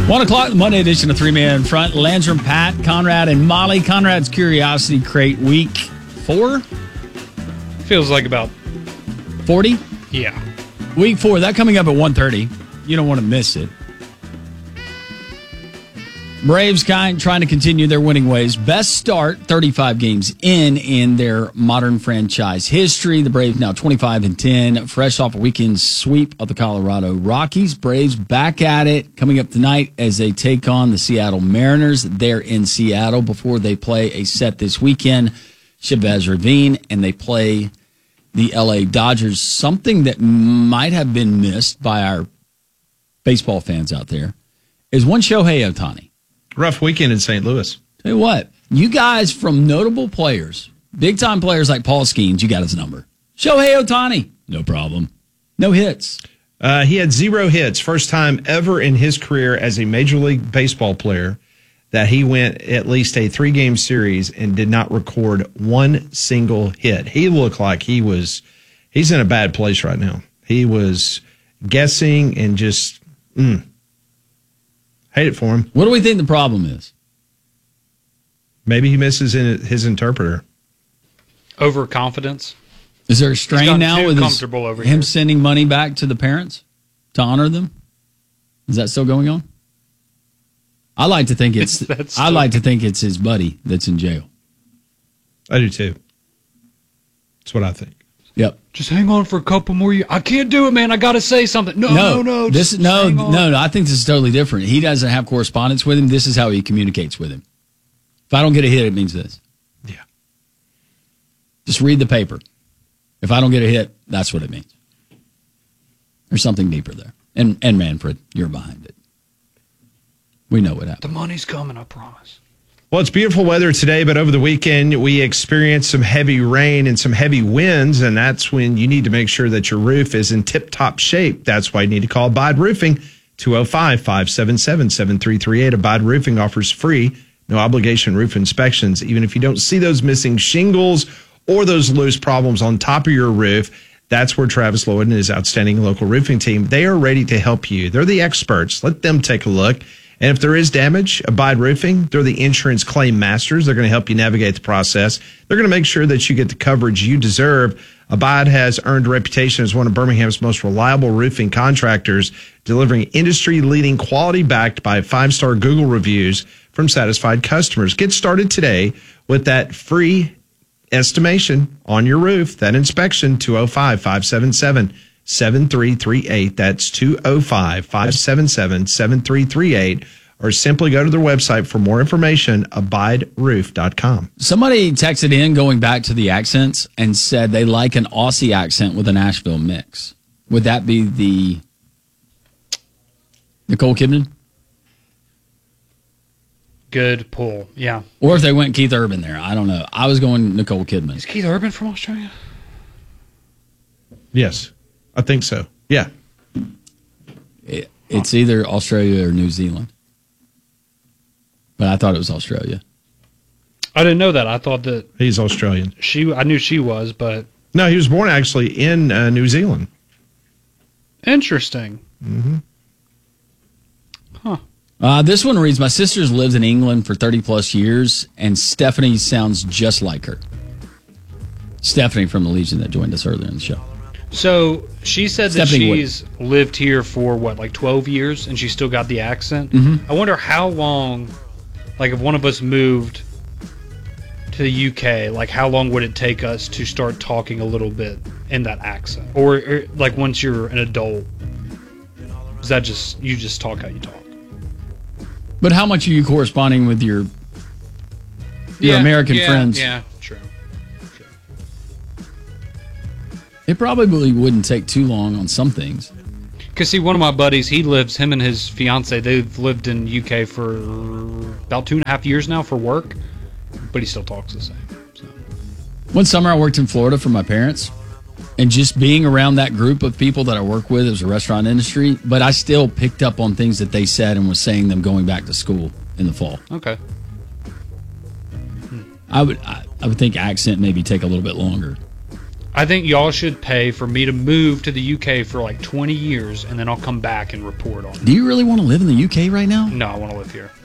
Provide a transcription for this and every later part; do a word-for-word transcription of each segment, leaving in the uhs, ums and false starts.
One o'clock, the Monday edition of Three Man Front. Landrum, Pat, Conrad, and Molly. Conrad's Curiosity Crate week four? Feels like about forty? Yeah. Week four. That coming up at one thirty. You don't want to miss it. Braves kind trying to continue their winning ways. Best start, thirty-five games in in their modern franchise history. The Braves now twenty-five and ten, fresh off a weekend sweep of the Colorado Rockies. Braves back at it, coming up tonight as they take on the Seattle Mariners. They're in Seattle before they play a set this weekend, Chavez Ravine, and they play the L A Dodgers. Something that might have been missed by our baseball fans out there is one Shohei Ohtani. Rough weekend in Saint Louis. Tell you what, you guys from notable players, big-time players like Paul Skeens, you got his number. Shohei Ohtani, no problem. No hits. Uh, he had zero hits. First time ever in his career as a Major League Baseball player that he went at least a three-game series and did not record one single hit. He looked like he was, he's in a bad place right now. He was guessing and just, mm. Hate it for him. What do we think the problem is? Maybe he misses in his interpreter. Overconfidence. Is there a strain now with his, him here. sending money back to the parents to honor them? Is that still going on? I like to think it's. I like to think it's his buddy that's in jail. I do too. That's what I think. Yep. Just hang on for a couple more years. I can't do it, man. I got to say something. No, no, no. no this just no, no, no. I think this is totally different. He doesn't have correspondence with him. This is how he communicates with him. If I don't get a hit, it means this. Yeah. Just read the paper. If I don't get a hit, that's what it means. There's something deeper there. And and Manfred, you're behind it. We know what happened. The money's coming, I promise. Well, it's beautiful weather today, but over the weekend, we experienced some heavy rain and some heavy winds, and that's when you need to make sure that your roof is in tip-top shape. That's why you need to call Abide Roofing, two oh five, five seven seven, seven three three eight. Abide Roofing offers free, no-obligation roof inspections. Even if you don't see those missing shingles or those loose problems on top of your roof, that's where Travis Lloyd and his outstanding local roofing team, they are ready to help you. They're the experts. Let them take a look. And if there is damage, Abide Roofing, they're the insurance claim masters. They're going to help you navigate the process. They're going to make sure that you get the coverage you deserve. Abide has earned a reputation as one of Birmingham's most reliable roofing contractors, delivering industry-leading quality backed by five-star Google reviews from satisfied customers. Get started today with that free estimation on your roof, that inspection, two oh five, five seven seven, seven three three eight. That's two oh five, five seven seven, seven three three eight. Or simply go to their website for more information, abide roof dot com. Somebody texted in going back to the accents and said they like an Aussie accent with a Nashville mix. Would that be the Nicole Kidman? Good pull, yeah. Or if they went Keith Urban there. I don't know. I was going Nicole Kidman. Is Keith Urban from Australia? Yes, I think so. Yeah. It, it's either Australia or New Zealand. But I thought it was Australia. I didn't know that. I thought that he's Australian. She, I knew she was, but no, he was born actually in uh, New Zealand. Interesting. Mm-hmm. Huh. Uh, this one reads, my sister's lived in England for thirty plus years, and Stephanie sounds just like her. Stephanie from the Legion that joined us earlier in the show. So she said Stephanie that she's Wood. lived here for, what, like twelve years, and she still got the accent? Mm-hmm. I wonder how long, like if one of us moved to the U K, like how long would it take us to start talking a little bit in that accent? Or, or like once you're an adult, is that just, you just talk how you talk? But how much are you corresponding with your your yeah, American yeah, friends? Yeah, true. true. It probably wouldn't take too long on some things. Because, see, one of my buddies, he lives, him and his fiance, they've lived in U K for about two and a half years now for work, but he still talks the same. So. One summer I worked in Florida for my parents, and just being around that group of people that I work with, it was a restaurant industry, but I still picked up on things that they said and was saying them going back to school in the fall. Okay. I would I, I would think accent maybe take a little bit longer. I think y'all should pay for me to move to the U K for like twenty years, and then I'll come back and report on it. Do you really want to live in the U K right now? No, I want to live here.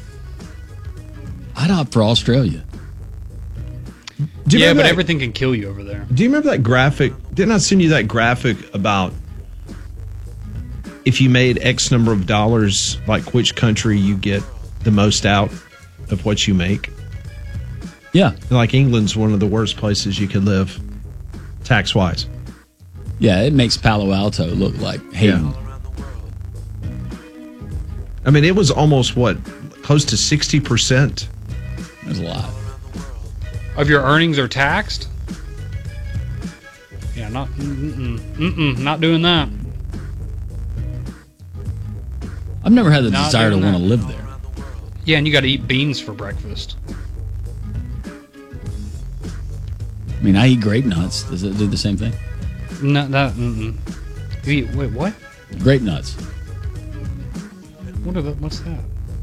I'd opt for Australia. Do you Yeah, remember but that- everything can kill you over there. Do you remember that graphic? Didn't I send you that graphic about if you made X number of dollars, like which country you get the most out of what you make? Yeah. Like England's one of the worst places you could live, tax wise. Yeah, it makes Palo Alto look like Hayden. I mean, it was almost what, close to sixty percent. There's a lot. Of your earnings are taxed? Yeah, not mm-mm, mm-mm, not doing that. I've never had the Not desire to doing want to that. live there. Yeah, and you got to eat beans for breakfast. I mean, I eat grape nuts. Does it do the same thing? No, that. Mm-mm. You eat, wait, what? Grape nuts. What are the, what's that?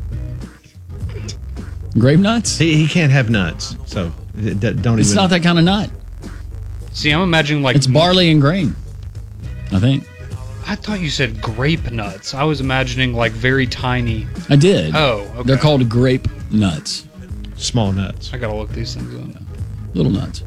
Grape nuts? He, he can't have nuts, so d- d- don't It's even. not that kind of nut. See, I'm imagining like It's barley and grain, I think. I thought you said grape nuts. I was imagining like very tiny. I did. Oh, okay. They're called grape nuts. Small nuts. I gotta look these things up. Little nuts.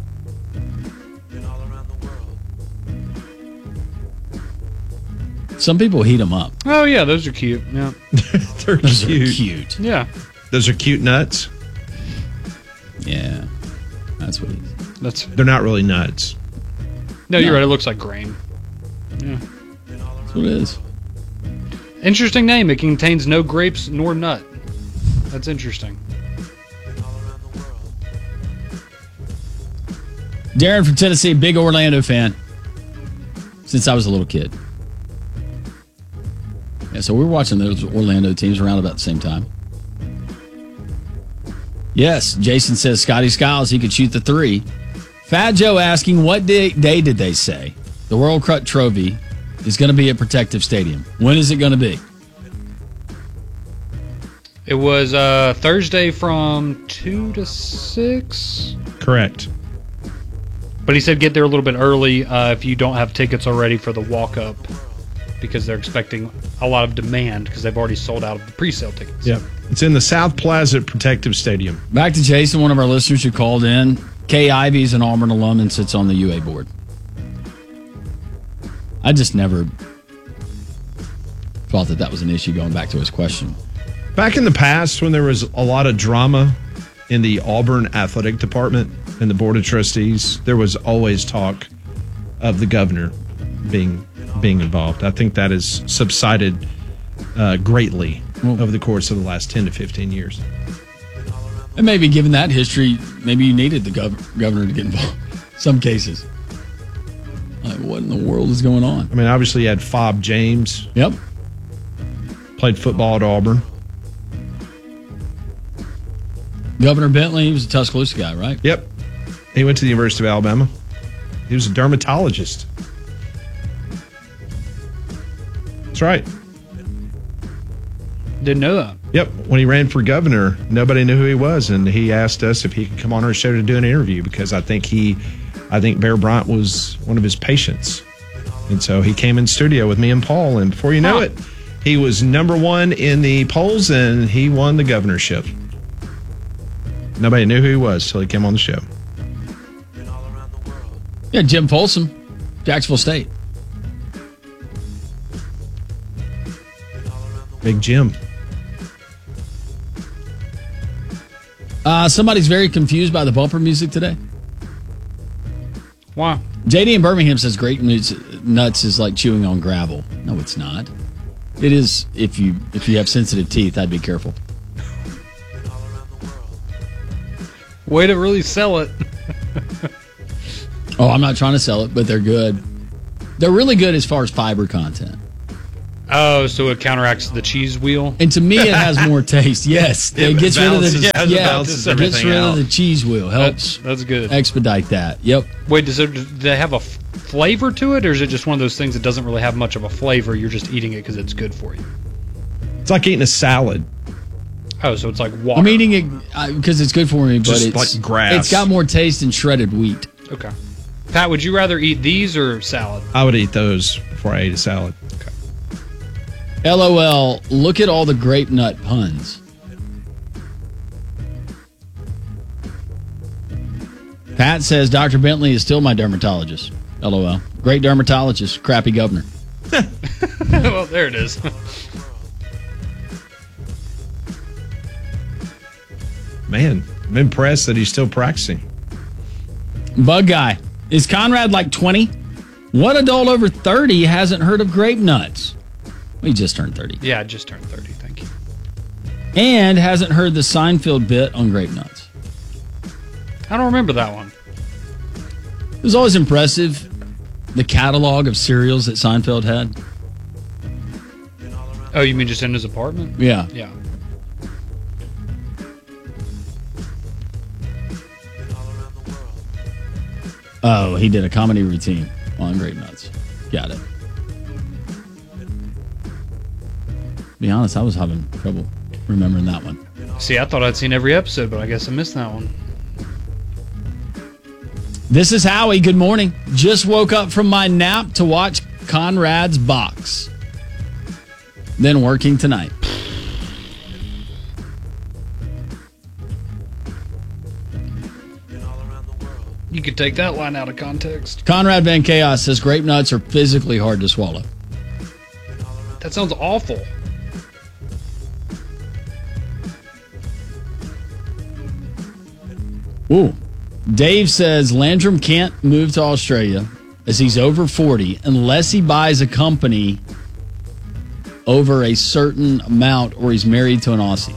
Some people heat them up. Oh yeah, those are cute. Yeah, They're Those cute. are cute. yeah. Those are cute nuts. Yeah. That's what it is. That's They're not really nuts. no, you're No. right. It looks like grain. Yeah. That's what it is. Interesting name. It contains no grapes nor nut. That's interesting. Darren from Tennessee, big Orlando fan since I was a little kid. Yeah, so we were watching those Orlando teams around about the same time. Yes, Jason says Scotty Skiles, he could shoot the three. Fat Joe asking, what day, day did they say the World Cup Trophy is going to be at Protective Stadium? When is it going to be? It was uh, Thursday from two to six. Correct. But he said get there a little bit early uh, if you don't have tickets already for the walk-up, because they're expecting a lot of demand because they've already sold out of the pre-sale tickets. Yep. It's in the South Plaza Protective Stadium. Back to Jason, one of our listeners who called in. Kay Ivey is an Auburn alum and sits on the U A board. I just never thought that that was an issue going back to his question. Back in the past, when there was a lot of drama in the Auburn athletic department and the board of trustees, there was always talk of the governor being being involved. I think that has subsided uh, greatly Well- over the course of the last ten to fifteen years. And maybe given that history, maybe you needed the gov- governor to get involved. Some cases. Like, what in the world is going on? I mean, obviously, you had Fob James, Yep. played football at Auburn. Governor Bentley, he was a Tuscaloosa guy, right? Yep. He went to the University of Alabama. He was a dermatologist. That's right. Didn't know that. Yep. When he ran for governor, nobody knew who he was, and he asked us if he could come on our show to do an interview because I think he, I think Bear Bryant was one of his patients, and so he came in studio with me and Paul, and before you know Huh. it, he was number one in the polls, and he won the governorship. Nobody knew who he was till he came on the show. Yeah, Jim Folsom, Jacksonville State. Big Jim. Uh, somebody's very confused by the bumper music today. Why? J D in Birmingham says grape nuts, nuts is like chewing on gravel. No, it's not. It is if you if you have sensitive teeth, I'd be careful. Way to really sell it. Oh, I'm not trying to sell it, but they're good. They're really good as far as fiber content. Oh, so it counteracts the cheese wheel? And to me, it has more taste. Yes, It it gets rid of the balances- yeah, it yeah, balances it gets everything rid out. of the cheese wheel. Helps That's, that's good. expedite that. Yep. Wait, does it, do they have a f- flavor to it, or is it just one of those things that doesn't really have much of a flavor? You're just eating it because it's good for you. It's like eating a salad. Oh, so it's like water. I'm eating it because it's good for me, but Just it's like grass. It's got more taste than shredded wheat. Okay. Pat, would you rather eat these or salad? I would eat those before I ate a salad. LOL, look at all the grape nut puns. Pat says Doctor Bentley is still my dermatologist. LOL. Great dermatologist, crappy governor. Well, there it is. Man, I'm impressed that he's still practicing. Bug guy. Is Conrad like twenty? What adult over thirty hasn't heard of grape nuts? He just turned thirty. Yeah, I just turned thirty. Thank you. And hasn't heard the Seinfeld bit on grape nuts. I don't remember that one. It was always impressive, the catalog of cereals that Seinfeld had. Oh, you mean just in his apartment? Yeah. Yeah. Oh, he did a comedy routine on grape nuts. Got it. To be honest, I was having trouble remembering that one. See, I thought I'd seen every episode, but I guess I missed that one. This is Howie. Good morning. Just woke up from my nap to watch Conrad's Box. Then working tonight. You could take that line out of context. Conrad Van Chaos says grape nuts are physically hard to swallow. That sounds awful. Ooh. Dave says Landrum can't move to Australia as he's over forty unless he buys a company over a certain amount or he's married to an Aussie.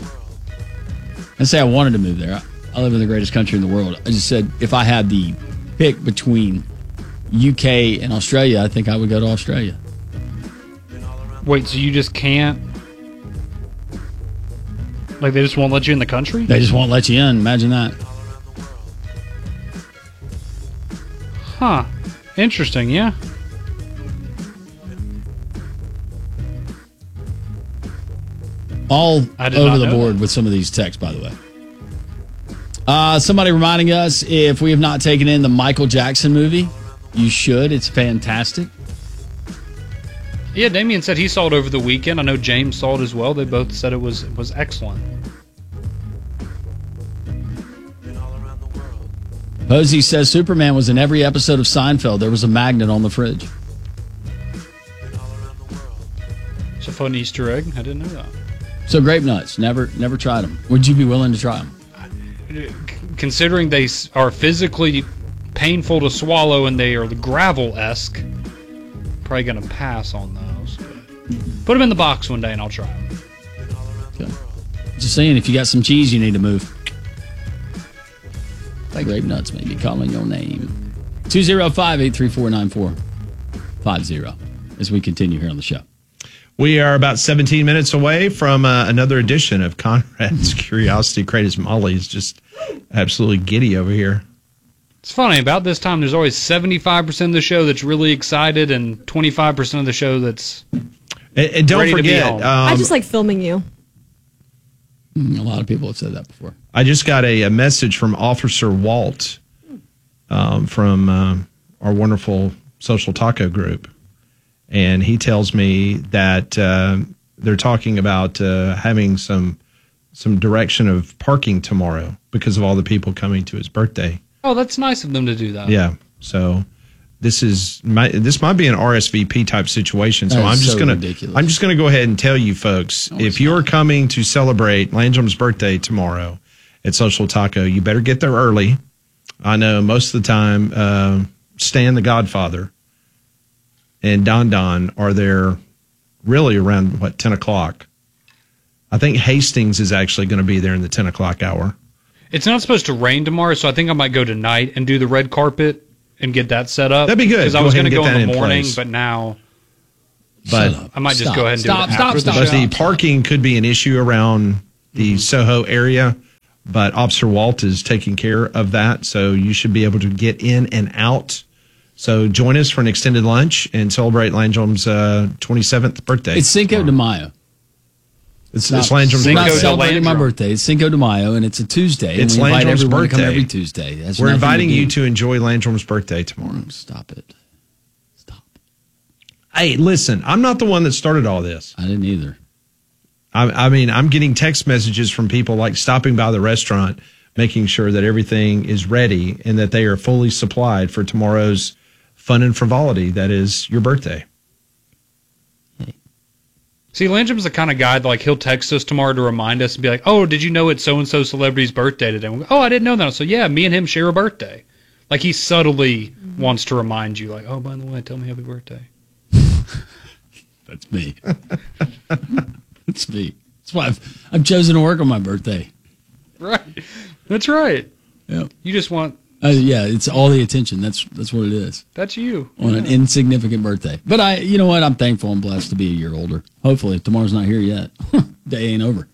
I say I wanted to move there. I live in the greatest country in the world. I just said if I had the pick between U K and Australia, I think I would go to Australia. Wait, so you just can't? Like they just won't let you in the country? They just won't let you in. Imagine that. Huh. Interesting, yeah. All I did over not the know board that. with some of these texts, by the way. Uh, somebody reminding us if we have not taken in the Michael Jackson movie, you should. It's fantastic. Yeah, Damien said he saw it over the weekend. I know James saw it as well. They both said it was it was excellent. Posey says Superman was in every episode of Seinfeld. There was a magnet on the fridge. It's a fun Easter egg. I didn't know that. So grape nuts, never never tried them. Would you be willing to try them? Considering they s- are physically painful to swallow and they are gravel-esque, probably going to pass on those. But put them in the box one day and I'll try them. Okay. Just saying, if you got some cheese, you need to move. Thank grape nuts may be calling your name. two oh five, eight three four, nine four five zero as we continue here on the show. We are about seventeen minutes away from uh, another edition of Conrad's Curiosity Crate. As Molly's just absolutely giddy over here. It's funny, about this time, there's always seventy-five percent of the show that's really excited and twenty-five percent of the show that's And, and don't ready to be forget, home. um, I just like filming you. Mm, A lot of people have said that before. I just got a, a message from Officer Walt um, from uh, our wonderful social taco group. And he tells me that uh, they're talking about uh, having some some direction of parking tomorrow because of all the people coming to his birthday. Oh, that's nice of them to do that. Yeah. So this is my, this might be an R S V P type situation. So That is I'm just so gonna ridiculous. I'm just gonna go ahead and tell you folks, No, if it's you're not. coming to celebrate Landrum's birthday tomorrow at Social Taco, you better get there early. I know most of the time uh, Stan the Godfather and Don Don are there really around what ten o'clock. I think Hastings is actually going to be there in the ten o'clock hour. It's not supposed to rain tomorrow, so I think I might go tonight and do the red carpet and get that set up. That'd be good. Because I Go was ahead going to and go get in that the in morning, place. but now But Shut up. I might just Stop. go ahead and Stop, do it stop, after stop, the But show. the parking could be an issue around the Soho area, but Officer Walt is taking care of that, so you should be able to get in and out. So join us for an extended lunch and celebrate Landrum's uh, twenty-seventh birthday. It's Cinco de Mayo. It's, not, it's Landrum's I'm not birthday. celebrating my Landrum. birthday. It's Cinco de Mayo, and it's a Tuesday. It's and we invite Landrum's everyone to come birthday. every Tuesday. That's We're nothing inviting to do. you to enjoy Landrum's birthday tomorrow. Oh, stop it. Stop. Hey, listen, I'm not the one that started all this. I didn't either. I, I mean, I'm getting text messages from people like stopping by the restaurant, making sure that everything is ready and that they are fully supplied for tomorrow's fun and frivolity that is your birthday. See, Landrum's the kind of guy that, like, he'll text us tomorrow to remind us and be like, oh, did you know it's so-and-so celebrity's birthday today? And we go, oh, I didn't know that. So, yeah, me and him share a birthday. Like, he subtly mm-hmm. wants to remind you, like, oh, by the way, tell me happy birthday. That's me. That's me. That's why I've, I've chosen to work on my birthday. Right. That's right. Yeah. You just want... Uh, yeah, it's all the attention. That's that's what it is. That's you. On an insignificant birthday. But I, you know what? I'm thankful and blessed to be a year older. Hopefully, if tomorrow's not here yet, day ain't over.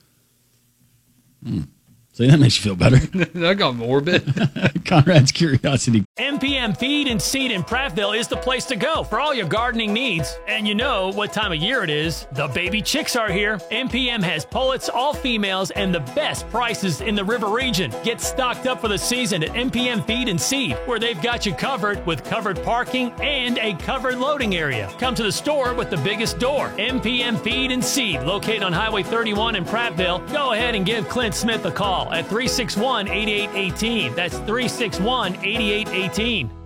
Mm. See, that makes you feel better. That got morbid. Conrad's Curiosity. M P M Feed and Seed in Prattville is the place to go for all your gardening needs. And you know what time of year it is. The baby chicks are here. M P M has pullets, all females, and the best prices in the river region. Get stocked up for the season at M P M Feed and Seed, where they've got you covered with covered parking and a covered loading area. Come to the store with the biggest door. M P M Feed and Seed, located on Highway thirty-one in Prattville. Go ahead and give Clint Smith a call at three six one, eight eight one eight. That's three six one, eight eight one eight.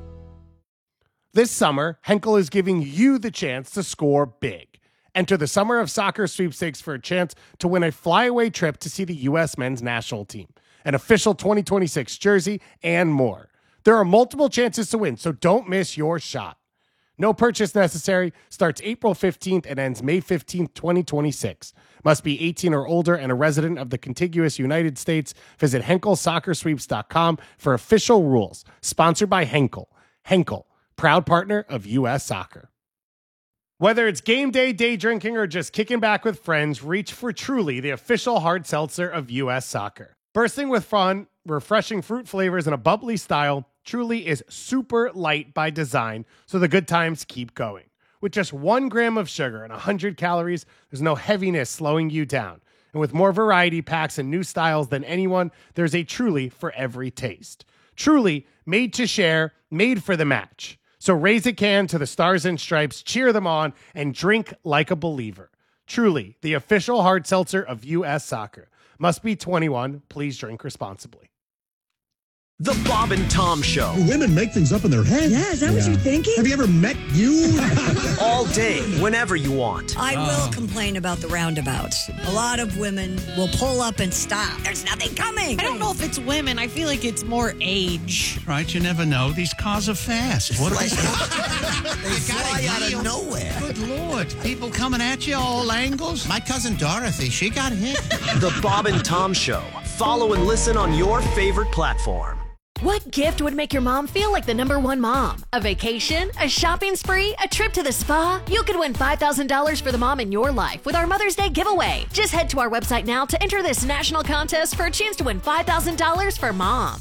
This summer, Henkel is giving you the chance to score big. Enter the Summer of Soccer sweepstakes for a chance to win a flyaway trip to see the U S men's national team, an official twenty twenty-six jersey, and more. There are multiple chances to win, so don't miss your shot. No purchase necessary. Starts April fifteenth and ends May fifteenth, twenty twenty-six. Must be eighteen or older and a resident of the contiguous United States. Visit Henkel Soccer Sweeps dot com for official rules. Sponsored by Henkel. Henkel, proud partner of U S Soccer. Whether it's game day, day drinking, or just kicking back with friends, reach for Truly, the official hard seltzer of U S Soccer. Bursting with fun, refreshing fruit flavors, and a bubbly style, Truly is super light by design, so the good times keep going. With just one gram of sugar and one hundred calories, there's no heaviness slowing you down. And with more variety packs and new styles than anyone, there's a Truly for every taste. Truly, made to share, made for the match. So raise a can to the Stars and Stripes, cheer them on, and drink like a believer. Truly, the official hard seltzer of U S Soccer. Must be twenty-one. Please drink responsibly. The Bob and Tom Show. Do women make things up in their head? Yeah, is that what you're thinking? Have you ever met you? All day, whenever you want. I will complain about the roundabouts. A lot of women will pull up and stop. There's nothing coming. I don't know if it's women. I feel like it's more age. Right, you never know. These cars are fast. What Like, they fly out of nowhere. Good Lord. People coming at you all angles. My cousin Dorothy, she got hit. The Bob and Tom Show. Follow and listen on your favorite platform. What gift would make your mom feel like the number one mom? A vacation? A shopping spree? A trip to the spa? You could win five thousand dollars for the mom in your life with our Mother's Day giveaway. Just head to our website now to enter this national contest for a chance to win five thousand dollars for mom.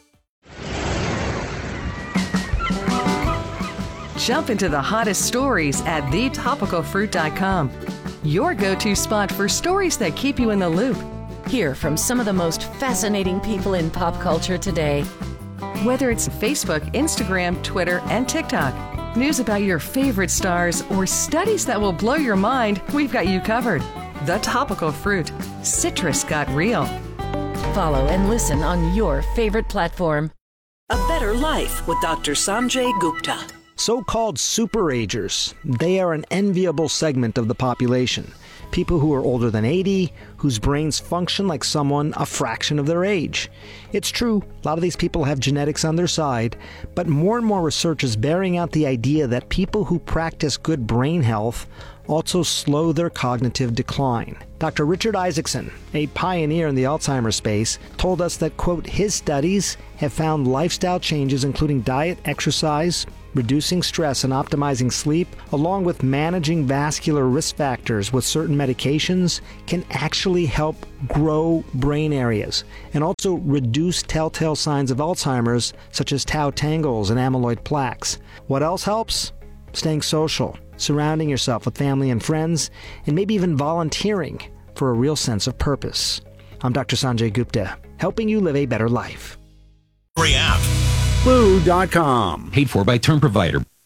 Jump into the hottest stories at the topical fruit dot com. Your go-to spot for stories that keep you in the loop. Hear from some of the most fascinating people in pop culture today. Whether it's Facebook, Instagram, Twitter, and TikTok, news about your favorite stars, or studies that will blow your mind, we've got you covered. The Topical Fruit. Citrus got real. Follow and listen on your favorite platform. A Better Life with Doctor Sanjay Gupta. So-called superagers. They are an enviable segment of the population. People who are older than eighty, whose brains function like someone a fraction of their age. It's true, a lot of these people have genetics on their side, but more and more research is bearing out the idea that people who practice good brain health also slow their cognitive decline. Doctor Richard Isaacson, a pioneer in the Alzheimer's space, told us that, quote, his studies have found lifestyle changes including diet, exercise, reducing stress and optimizing sleep, along with managing vascular risk factors with certain medications, can actually help grow brain areas and also reduce telltale signs of Alzheimer's, such as tau tangles and amyloid plaques. What else helps? Staying social, surrounding yourself with family and friends, and maybe even volunteering. for a real sense of purpose. I'm Doctor Sanjay Gupta, helping you live a better life. Free app. Blue dot com. Paid for by Term Provider.